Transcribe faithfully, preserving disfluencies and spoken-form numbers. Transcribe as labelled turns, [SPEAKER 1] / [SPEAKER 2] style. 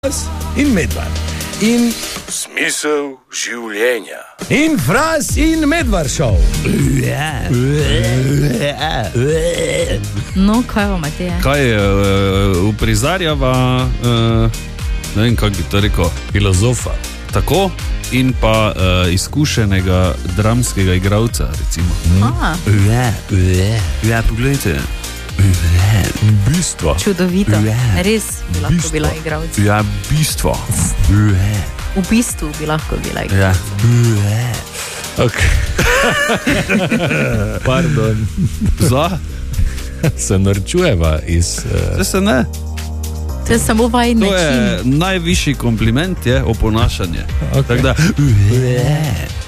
[SPEAKER 1] In Medvard. In
[SPEAKER 2] smisel življenja.
[SPEAKER 1] In Fras in Medvard šov.
[SPEAKER 3] No, kaj vam je?
[SPEAKER 4] Kaj je, uh, uprizarjava, uh, ne vem, kako bi to rekel,
[SPEAKER 1] Filozofa.
[SPEAKER 4] Tako, in pa uh, izkušenega dramskega igralca, recimo.
[SPEAKER 3] Aha.
[SPEAKER 4] Ja, pogledajte.
[SPEAKER 1] Bistvo.
[SPEAKER 3] Čudovito, res bi lahko
[SPEAKER 1] Bistvo.
[SPEAKER 3] bila igralca.
[SPEAKER 4] Ja, bistvo.
[SPEAKER 3] V bistvu bi lahko bila igralca.
[SPEAKER 4] Ja.
[SPEAKER 1] Okay. Pardon.
[SPEAKER 4] Za?
[SPEAKER 1] Se norčujeva iz... Uh...
[SPEAKER 4] To se ne.
[SPEAKER 3] To je samo vaj
[SPEAKER 4] To je
[SPEAKER 3] način.
[SPEAKER 4] najvišji kompliment je oponašanje.
[SPEAKER 1] Okay.
[SPEAKER 4] Tako da...